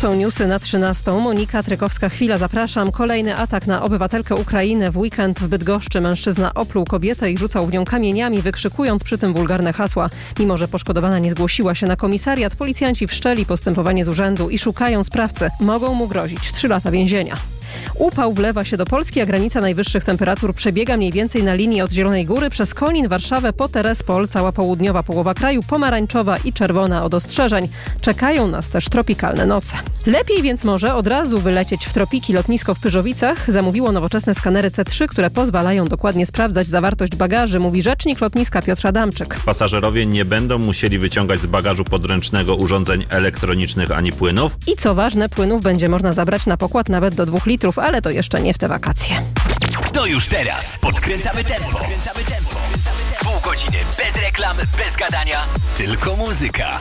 są newsy na 13. Monika Trykowska-Chwila, zapraszam. Kolejny atak na obywatelkę Ukrainy. W weekend w Bydgoszczy mężczyzna opluł kobietę i rzucał w nią kamieniami, wykrzykując przy tym wulgarne hasła. Mimo że poszkodowana nie zgłosiła się na komisariat, policjanci wszczęli postępowanie z urzędu i szukają sprawcy. Mogą mu grozić 3 lata więzienia. Upał wlewa się do Polski, a granica najwyższych temperatur przebiega mniej więcej na linii od Zielonej Góry przez Konin, Warszawę, po Terespol, cała południowa połowa kraju, pomarańczowa i czerwona od ostrzeżeń. Czekają nas też tropikalne noce. Lepiej więc może od razu wylecieć w tropiki. Lotnisko w Pyrzowicach zamówiło nowoczesne skanery C3, które pozwalają dokładnie sprawdzać zawartość bagaży, mówi rzecznik lotniska Piotr Adamczyk. Pasażerowie nie będą musieli wyciągać z bagażu podręcznego urządzeń elektronicznych ani płynów. I co ważne, płynów będzie można zabrać na pokład nawet do 2 litrów, ale to jeszcze nie w te wakacje. To już teraz podkręcamy tempo. Pół godziny bez reklam, bez gadania, tylko muzyka.